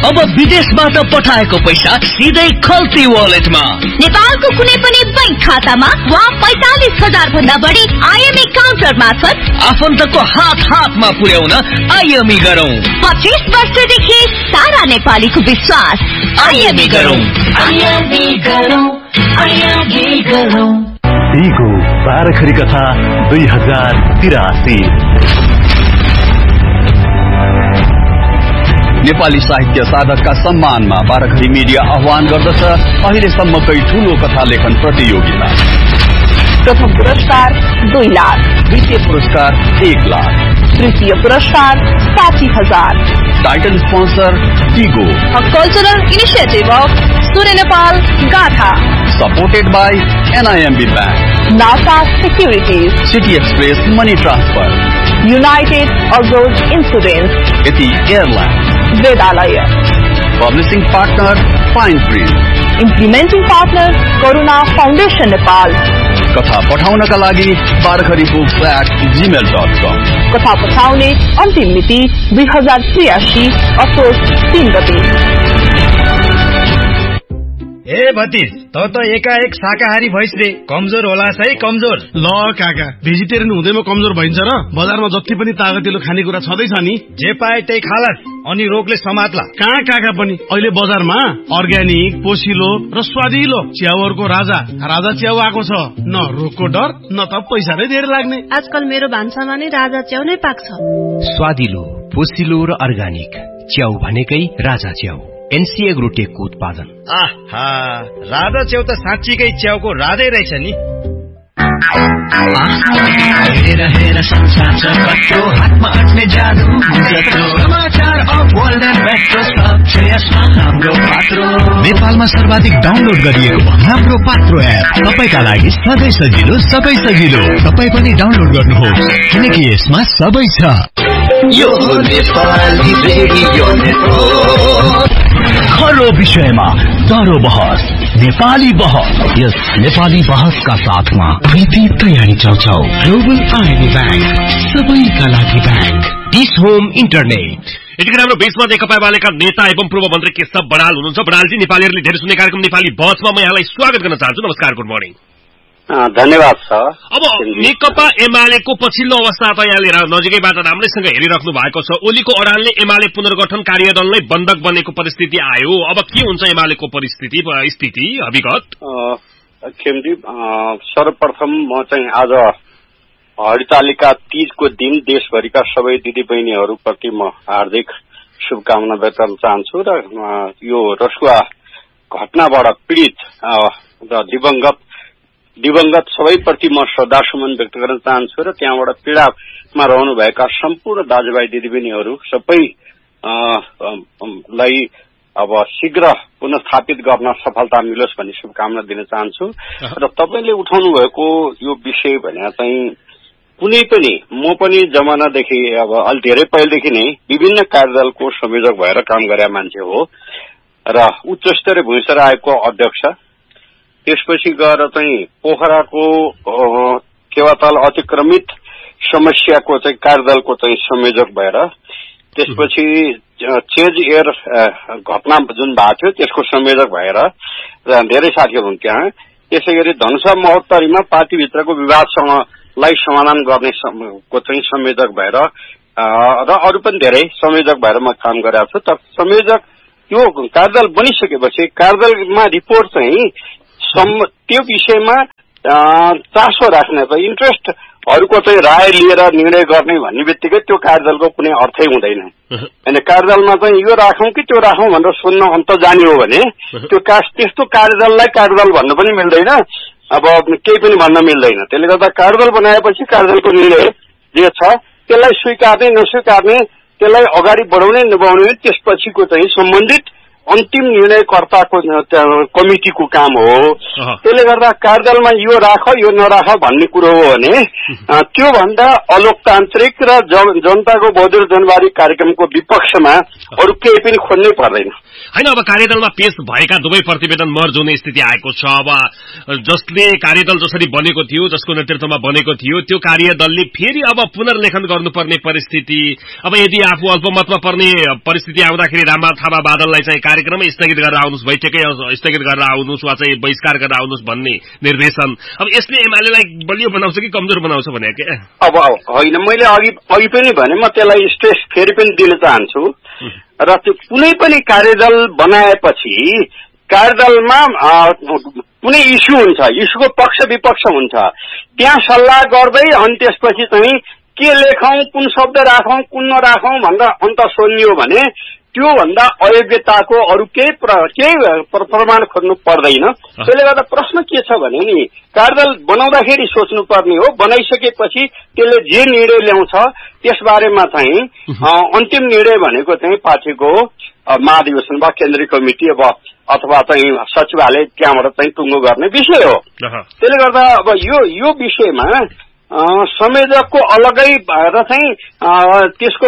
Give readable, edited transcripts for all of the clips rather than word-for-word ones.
अब विदेशबाट पठाएको पैसा सिधै खल्ती वालेटमा। नेपालको कुनै पनि बैंक खातामा वा 45,000 भन्दा बढी आईएमई काउन्टर मार्फत आफन्तको हातमा पुर्याउन आईएमई गरौँ। 25 वर्षदेखि सारा नेपालीको विश्वास। आईएमई गरौँ। बिगो बाराखरी कथा 2083। नेपाली साहित्य साधकका सम्मानमा बाराखरी मिडिया आह्वान गर्दछ अहिलेसम्मकै ठूलो कथा लेखन प्रतियोगिता। प्रथम पुरस्कार 2 लाख, द्वितीय पुरस्कार 1 लाख, तृतीय पुरस्कार 60,000। Title sponsor Bigo, a cultural initiative of सूर्य नेपाल गाथा, supported by NIMB bank, NASA securities, city express money transfer, United अग्रोज insurance, यति airline, वेदालय, publishing partner fine print, implementing partner करुणा फाउन्डेसन नेपाल। कथा पठाउनका लागि barakharibooks@gmail.com। कथा पठाउने अन्तिम मिति 2083 असोज 3 गते। ए भतिज, त एकाएक शाकाहारी भइस रे, कमजोर होला है कमजोर। ल काका, भेजिटेरियन हुँदैमा कमजोर भइन्छ र? बजारमा जति पनि तागतिलो खानेकुरा छँदैछ नि, जे पाए त्यही खालास, अनि रोगले समात्ला। कहाँ काका पनि अहिले बजारमा अर्ग्यानिक, पोसिलो र स्वादिलो च्याउहरूको राजा च्याउ आएको छ। न रोगको डर, न त पैसा नै धेरै लाग्ने। आजकल मेरो भान्सामा नै राजा च्याउ नै पाक्छ। स्वादिलो, पोसिलो र अर्ग्यानिक च्याउ भनेकै राजा च्याउ। NC एग्रोटेकको उत्पादन। आहा, राजा च्याउ त साँच्चीकै च्याउको राजै रहेछ नि। हेर संसार छ कत्रो, हातमा अट्ने जादु जत्रो, समाचार अफ वर्ल्ड एन्ड मेट्रो सब छ यसमा हाम्रो पात्रो। नेपालमा सर्वाधिक डाउनलोड गरिएको हाम्रो पात्रो एप तपाईका लागि सधैँ सजिलो, सबै सजिलो। तपाई पनि डाउनलोड गर्नुहोस्, किनकि यसमा सबै छ। यो नेपाली रेडियो नेटवर्क, खरो विषयमा दरो बहस, नेपाली बहस। यस नेपाली बहसका साथमा प्रीति तयारी चाउचाउ, ग्लोबल आईएमई बैंक, सबैका लागि बैंक, डिस होम इन्टरनेट। यतिखेर हाम्रो बीचमा नेकपा एमालेका नेता एवं पूर्व मन्त्री केशव बडाल हुनुहुन्छ। बडालजी, नेपालीहरूले धेरै सुन्ने कार्यक्रम नेपाली बहसमा म यहाँलाई स्वागत गर्न चाहन्छु। नमस्कार, गुड मर्निङ। धन्यवाद छ। अब नेकपा एमालेको पछिल्लो अवस्था त यहाँले नजिकैबाट राम्रैसँग हेरिराख्नु भएको छ। ओलीको अडालले एमाले पुनर्गठन कार्यदललाई बन्धक बनेको परिस्थिति आयो। अब के हुन्छ एमालेको स्थिति अभिगत? खेमजी, सर्वप्रथम म चाहिँ आज हरितालिका तीजको दिन देशभरिका सबै दिदीबहिनीहरूप्रति म हार्दिक शुभकामना व्यक्त गर्न चाहन्छु र यो रसुवा घटनाबाट पीडित र दिवंगत सबैप्रति म श्रद्धासुमन व्यक्त गर्न चाहन्छु र त्यहाँबाट पीडामा रहनुभएका सम्पूर्ण दाजुभाइ दिदीबहिनीहरू सबैलाई अब शीघ्र पुनस्थापित गर्न सफलता मिलोस् भन्ने शुभकामना दिन चाहन्छु। र तपाईले उठाउनु भएको यो विषय भने चाहिँ कुनै पनि म पनि जमानादेखि अब अलि धेरै पहिलेदेखि नै विभिन्न कार्यदलको संयोजक भएर काम गरे मान्छे हो र उच्च स्तरीय भूमिस्तर आयोगको अध्यक्ष, त्यसपछि गएर चाहिँ पोखराको केवाताल अतिक्रमित समस्याको चाहिँ कार्यदलको चाहिँ संयोजक भएर, त्यसपछि चेज एयर घटना जुन भएको थियो त्यसको संयोजक भएर धेरै साथीहरू हुन्थ्यो। त्यसै गरी धनुषा महोत्तरीमा पार्टीभित्रको विवादसँगलाई समाधान गर्ने को चाहिँ संयोजक भएर र अरू पनि धेरै संयोजक भएर म काम गरेको छु। तर संयोजक त्यो कार्यदल बनिसकेपछि कार्यदलमा रिपोर्ट चाहिँ त्यो विषयमा चासो राख्ने त इन्ट्रेस्टहरूको चाहिँ राय लिएर निर्णय गर्ने भन्ने बित्तिकै त्यो कार्यदलको कुनै अर्थै हुँदैन। अनि कार्यदलमा चाहिँ यो राखौँ कि त्यो राखौँ भनेर सुन्न अन्त जाने हो भने त्यो त्यस्तो कार्यदललाई कार्यदल भन्नु पनि मिल्दैन, अब केही पनि भन्न मिल्दैन। त्यसले गर्दा कार्यदल बनाएपछि कार्यदलको निर्णय जे छ त्यसलाई स्वीकार्ने नस्वीकार्ने, त्यसलाई अगाडि बढाउने नबढाउने, त्यसपछिको चाहिँ सम्बन्धित अन्तिम निर्णयकर्ताको कमिटीको काम हो। त्यसले गर्दा कार्यदलमा यो राख यो नराख भन्ने कुरो हो भने त्योभन्दा अलोकतान्त्रिक र जनताको बौद्धिक जनवादी कार्यक्रमको विपक्षमा अरू केही पनि खोज्नै पर्दैन हैन। अब कार्यदलमा पेश भएका दुवै प्रतिवेदन मर्ज हुने स्थिति आएको छ। अब जसले कार्यदल जसरी बनेको थियो, जसको नेतृत्वमा बनेको थियो, त्यो कार्यदलले फेरि अब पुनर्लेखन गर्नुपर्ने परिस्थिति, अब यदि आफू अल्पमतमा पर्ने परिस्थिति आउँदाखेरि रामबहादुर थापा बादललाई चाहिँ कार्यक्रममै स्थगित गरेर आउनुहोस्, बैठकै स्थगित गरेर आउनुहोस् वा चाहिँ बहिष्कार गरेर आउनुहोस् भन्ने निर्देशन, अब यसले एमालेलाई बलियो बनाउँछ कि कमजोर बनाउँछ भने के? अब होइन, मैले अघि पनि भने म त्यसलाई स्ट्रेस फेरि पनि दिन चाहन्छु र त्यो कुनै पनि कार्यदल बनाएपछि कार्यदलमा कुनै इस्यु हुन्छ, इस्युको पक्ष विपक्ष हुन्छ, त्यहाँ सल्लाह गर्दै अनि त्यसपछि चाहिँ के लेखौं, कुन शब्द राखौं, कुन नराखौं भनेर अन्त सोधियो भने त्योभन्दा अयोग्यताको अरू केही प्रमाण खोज्नु पर्दैन। त्यसले गर्दा प्रश्न के छ भने नि कार्यदल बनाउँदाखेरि सोच्नुपर्ने हो, बनाइसकेपछि त्यसले जे निर्णय ल्याउँछ त्यसबारेमा चाहिँ अन्तिम निर्णय भनेको चाहिँ पार्टीको महाधिवेशन वा केन्द्रीय कमिटी अथवा चाहिँ सचिवालय त्यहाँबाट चाहिँ टुङ्गो गर्ने विषय हो। त्यसले गर्दा अब यो विषयमा संयोजकको अलगै र चाहिँ त्यसको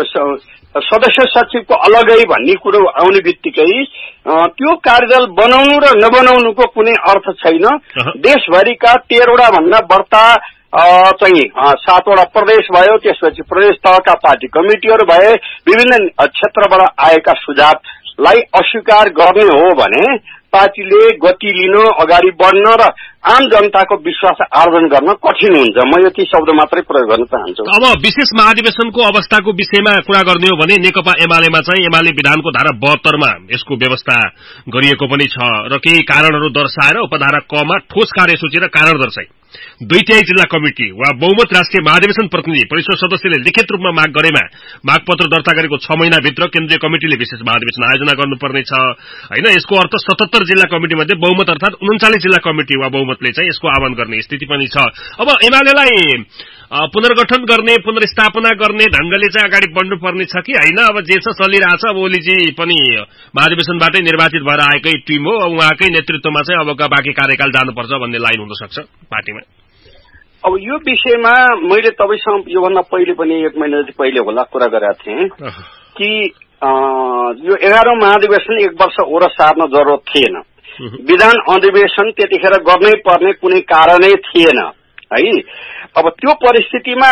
सदस्य सचिवको अलगै भन्ने कुरो आउने बित्तिकै त्यो कार्यदल बनाउनु र नबनाउनुको कुनै अर्थ छैन। देशभरिका 13वटा भन्दा बढ्ता चाहिँ 7वटा प्रदेश भयो, त्यसपछि प्रदेश तहका पार्टी कमिटीहरू भए, विभिन्न क्षेत्रबाट आएका सुझावलाई अस्वीकार गर्ने हो भने पार्टीले गति लिन, अगाडि बढ्न र आम जनताको विश्वास आर्जन गर्न कठिन हुन्छ। म यति शब्द मात्रै प्रयोग गर्न चाहन्छु। अब विशेष महाधिवेशनको अवस्थाको विषयमा कुरा गर्ने हो भने नेकपा एमालेमा चाहिँ एमाले विधानको धारा 72 मा यसको व्यवस्था गरिएको पनि छ र केही कारणहरू दर्शाएर उपधारा क मा ठोस कार्यसूची र कारण दर्शाई 2/3 जिल्ला कमिटी वा बहुमत राष्ट्रिय महाधिवेशन प्रतिनिधि परिषद सदस्यले लिखित रूपमा माग गरेमा मागपत्र दर्ता गरेको 6 महिनाभित्र केन्द्रीय कमिटिले विशेष महाधिवेशन आयोजना गर्नुपर्ने छ हैन। यसको अर्थ 77 जिल्ला कमिटी मध्ये बहुमत अर्थात 39 जिल्ला कमिटी वा बहुमतले चाहिँ यसको आह्वान गर्ने स्थिति पनि छ। अब एमालेलाई पुनर्गठन गर्ने, पुनर्स्थापना गर्ने ढंगले चाहिँ अगाडि बढ्नुपर्ने छ कि हैन? अब जे छ चलिरहेछ। अब ओलीजी पनि महाधिवेशनबाटै निर्वाचित भएर आएकै टिम हो, उहाँकै नेतृत्वमा चाहिँ अबका बाँकी कार्यकाल जानुपर्छ भन्ने लाइन हुन सक्छ पार्टीमा। अब यो विषयमा मैले तपाईसँग योभन्दा पहिले पनि 1 महिना जति पहिले होला कुरा गरेका थिएँ कि यो 11औं महाधिवेशन 1 वर्ष ओर सार्न जरुरत थिएन। विधान अधिवेशन त्यतिखेर गर्नै पर्ने कुनै कारणै थिएन है। अब त्यो परिस्थितिमा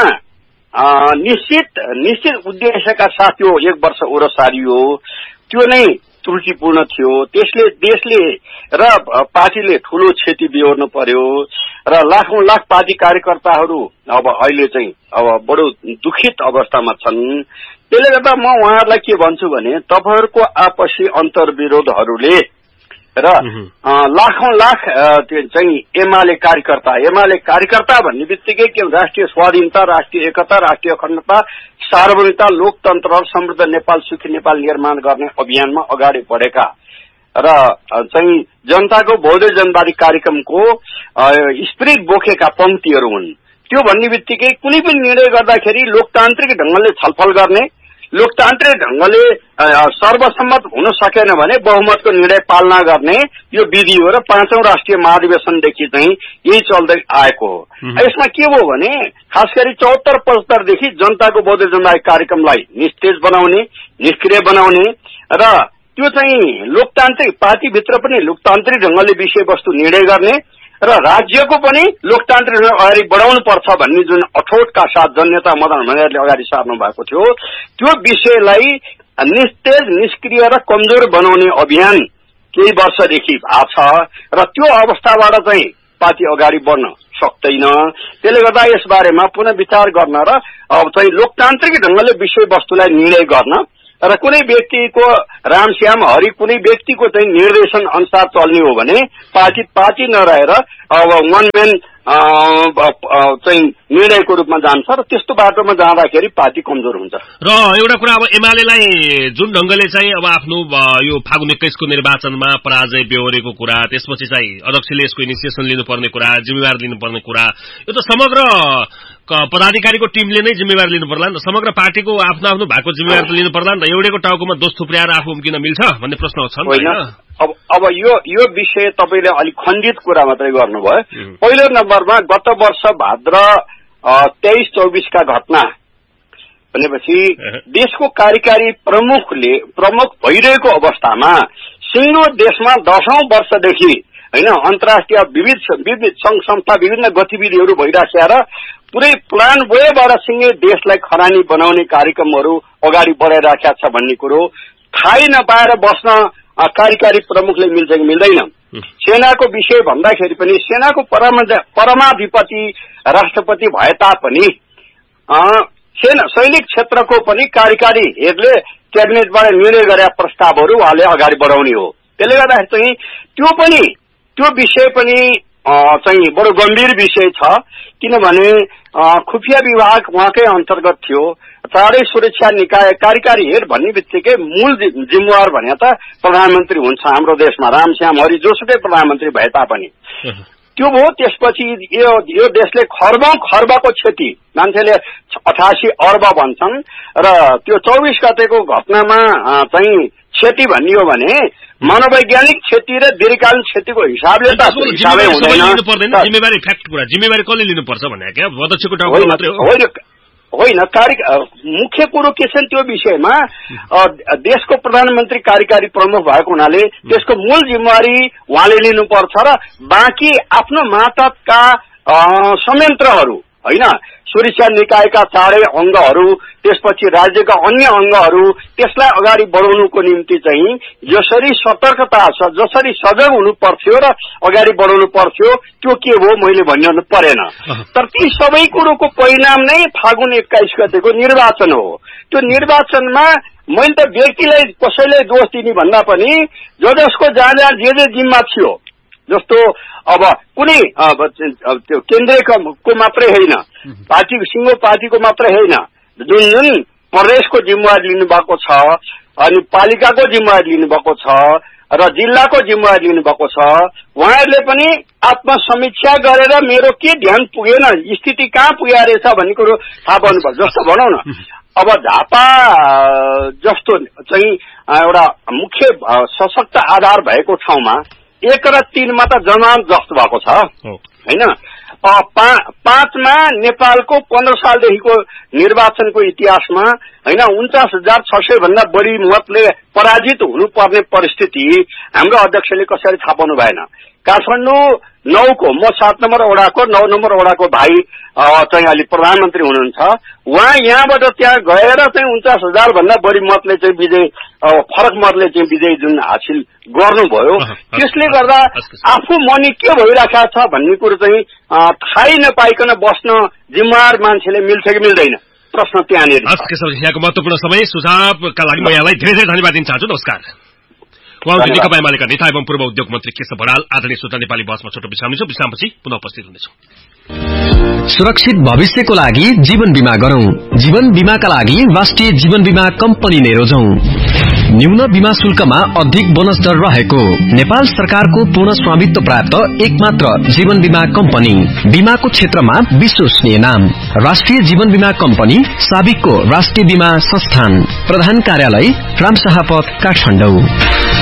निश्चित उद्देश्यका साथ यो 1 वर्ष ओर सारियो, त्यो नै त्रुटिपूर्ण थियो। त्यसले देशले र पार्टीले ठूलो क्षति बिहोर्नु पर्यो र लाखौं लाख पार्टी कार्यकर्ताहरू अब अहिले चाहिँ अब बडो दुखित अवस्थामा छन्। त्यसले गर्दा म उहाँहरूलाई के भन्छु भने तपाईहरुको आपसी अन्तर्विरोधहरूले र लाखौं लाख चाहिँ एमाले कार्यकर्ता भन्ने बित्तिकै के राष्ट्रिय स्वाधीनता, राष्ट्रिय एकता, राष्ट्रिय अखण्डता, सार्वभौमिकता, लोकतन्त्र र समृद्ध नेपाल, सुखी नेपाल निर्माण गर्ने अभियानमा अगाडि बढेका र चाहिँ जनताको बौद्धिक जनवादी कार्यक्रमको स्पिरिट बोकेका पंक्तिहरू हुन्। त्यो भन्ने बित्तिकै कुनै पनि निर्णय गर्दाखेरि लोकतान्त्रिक ढंगले छलफल गर्ने, लोकतान्त्रिक ढंगले सर्वसम्मत हुन सकेन भने बहुमतको निर्णय पालना गर्ने यो विधि हो र 5औं राष्ट्रिय महाधिवेशनदेखि चाहिँ यही चल्दै आएको हो। यसमा के हो भने खास गरी 74-75 देखि जनताको बौद्धिक जनवादी कार्यक्रमलाई निस्तेज बनाउने, निष्क्रिय बनाउने र त्यो चाहिँ लोकतान्त्रिक पार्टीभित्र पनि लोकतान्त्रिक ढंगले विषयवस्तु निर्णय गर्ने र राज्यको पनि लोकतान्त्रिक अगाडि बढाउनु पर्छ भन्ने जुन अठोटका साथ जननेता मदन भण्डारीले अगाडि सार्नु भएको थियो, त्यो विषयलाई निस्तेज, निष्क्रिय र कमजोर बनाउने अभियान केही वर्षदेखि भएको छ र त्यो अवस्थाबाट चाहिँ पार्टी अगाडि बढ्न सक्दैन। त्यसले गर्दा यसबारेमा पुनः विचार गर्न र चाहिँ लोकतान्त्रिक ढंगले विषयवस्तुलाई निर्णय गर्न र कुनै व्यक्तिको रामश्याम हरि कुनै व्यक्तिको चाहिँ निर्देशन अनुसार चल्ने हो भने पार्टी नरहेर अब 1 म्यान चाहिँ निर्णयको रूपमा जान्छ र त्यस्तो बाटोमा जाँदाखेरि पार्टी कमजोर हुन्छ। र एउटा कुरा अब एमालेलाई जुन ढंगले चाहिँ अब आफ्नो यो फागुन 21 को निर्वाचनमा पराजय बेहोरेको कुरा, त्यसपछि चाहिँ अध्यक्षले यसको इनिसिएसन लिनुपर्ने कुरा, जिम्मेवार लिनुपर्ने कुरा, यो त समग्र पदाधिकारीको टिमले नै जिम्मेवार लिनु पर्ला नि त। समग्र पार्टीको आफ्नो आफ्नो भएको जिम्मेवार त लिनु पर्ला नि त। एउटैको टाउकोमा दोष थुप्र्याएर आफू उम्किन मिल्छ भन्ने प्रश्न छ नि त। अब यो विषय तपाईले अलि खण्डित कुरा मात्रै गर्नुभयो। पहिलो नम्बरमा गत वर्ष भाद्र 23-24 का घटना भनेपछि देशको कार्यकारी प्रमुख भइरहेको अवस्थामा सिङ्गो देशमा 10औं वर्षदेखि हैन अन्तर्राष्ट्रिय विविध संघ संस्था विभिन्न गतिविधिहरू भइराखेर पुरै प्लान वेबाट सिङ्गे देशलाई खरानी बनाउने कार्यक्रमहरू अगाडि बढाइराखेका छ भन्ने कुरो थाहै नपाएर बस्न कार्यकारी प्रमुखले मिल्छ कि मिल्दैन। सेनाको विषय भन्दाखेरि पनि सेनाको परमाधिपति राष्ट्रपति भए तापनि सैनिक क्षेत्रको पनि कार्यकारीहरूले क्याबिनेटबाट निर्णय गरेका प्रस्तावहरू उहाँले अगाडि बढाउने हो। त्यसले गर्दाखेरि चाहिँ त्यो विषय पनि चाहिँ बडो गम्भीर विषय छ। किनभने खुफिया विभाग उहाँकै अन्तर्गत थियो। चाँडै सुरक्षा निकाय कार्यकारी हेड भन्ने बित्तिकै मूल जिम्मेवार भने त प्रधानमन्त्री हुन्छ हाम्रो देशमा, रामश्याम हरि जोसुकै प्रधानमन्त्री भए तापनि त्यो भयो। त्यसपछि यो देशले खर्बको क्षति, मान्छेले 88 अर्ब भन्छन् र त्यो 24 गतेको घटनामा चाहिँ क्षति भन्ने हो भने मनोवैज्ञानिक क्षति र दीर्घकालीन क्षतिको हिसाबले त हिसाबै हुँदैन। जिम्मेवारी फ्याक्ट कुरा, जिम्मेवारी कसले लिनुपर्छ भने क्या अध्यक्षको टाउको मात्रै होइन। मुख्य कुरो के छ त्यो विषयमा देशको प्रधानमन्त्री कार्यकारी प्रमुख भएको हुनाले त्यसको मूल जिम्मेवारी उहाँले लिनुपर्छ र बाँकी आफ्नो मातहतका संयन्त्रहरू होइन, सुरक्षा निकायका चारै अंगहरू, त्यसपछि राज्यका अन्य अंगहरू, त्यसलाई अगाडि बढाउनुको निम्ति चाहिँ जसरी सतर्कता छ, जसरी सजग हुनु पर्थ्यो र अगाडि बढाउनु पर्थ्यो त्यो के हो मैले भनिरहनु परेन। तर ती सबै कुरोको परिणाम नै फागुन 21 गतेको निर्वाचन हो। त्यो निर्वाचनमा मैले त व्यक्तिलाई कसैलाई दोष दिने भन्दा पनि जसको जहाँ जे जिम्मा थियो, जस्तो अब कुनै त्यो केन्द्रीयको मात्रै होइन, सिङ्गो पार्टीको मात्रै होइन, जुन प्रदेशको जिम्मेवारी लिनुभएको छ अनि पालिकाको जिम्मेवारी लिनुभएको छ र जिल्लाको जिम्मेवारी लिनुभएको छ, उहाँहरूले पनि आत्मसमीक्षा गरेर मेरो के ध्यान पुगेन, स्थिति कहाँ पुगेको रहेछ भन्ने कुरो थाहा पाउनुपर्छ। जस्तो भनौँ न अब झापा जस्तो चाहिँ एउटा मुख्य सशक्त आधार भएको ठाउँमा 1 र 3 मा त जमानत जफ्त भएको छ हैन। 5 मा नेपालको 15 सालदेखिको निर्वाचनको इतिहासमा हैन 49,600 भन्दा बढी मतले पराजित हुनुपर्ने परिस्थिति हाम्रो अध्यक्षले कसरी थाहा पाउनु भएन। काठमाडौँ 9 को म 7 नम्बर वडाको 9 नम्बर वडाको भाइ चाहिँ अलि प्रधानमन्त्री हुनुहुन्छ, उहाँ यहाँबाट त्यहाँ गएर चाहिँ 49,000 भन्दा बढी मतले चाहिँ विजय, फरक मतले चाहिँ विजय जुन हासिल गर्नुभयो, त्यसले गर्दा आफू मनी के भइराखेको छ भन्ने कुरो चाहिँ थाहै नपाइकन बस्न जिम्मेवार मान्छेले मिल्छ कि मिल्दैन, प्रश्न त्यहाँनिर। यहाँको महत्वपूर्ण समय सुझावका लागि म यहाँलाई धेरै धेरै धन्यवाद दिन चाहन्छु। नमस्कार। उहाँको नेकपा एमालेका नेता एवं पूर्व उद्योग मन्त्री केशव बराल। आदरणीय श्रोता, नेपाली बहसमा छोटो विश्राम लिन्छौँ। विश्रामपछि पुनः उपस्थित हुनेछौँ। सुरक्षित भविष्यको लागि जीवन बीमा गरौं। जीवन बीमाका लागि राष्ट्रिय जीवन बीमा कम्पनी नै रोजौं। न्यून बीमा शुल्कमा अधिक बोनस दर रहेको नेपाल सरकारको पूर्ण स्वामित्व प्राप्त एकमात्र जीवन बीमा कम्पनी, बीमाको क्षेत्रमा विश्वसनीय नाम राष्ट्रिय जीवन बीमा कम्पनी, साबिकको राष्ट्रिय बीमा संस्थान, प्रधान कार्यालय रामशाहपथ, काठमाडौँ।